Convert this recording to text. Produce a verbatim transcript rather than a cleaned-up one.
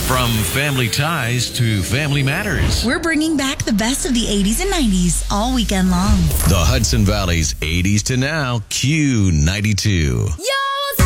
From family ties to family matters. We're bringing back the best of the eighties and nineties all weekend long. The Hudson Valley's eighties to now, Q ninety-two. Yo!